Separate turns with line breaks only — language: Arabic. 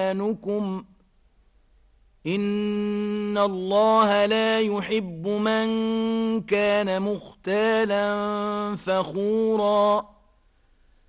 أيمانكم إن الله لا يحب من كان مختالا فخورا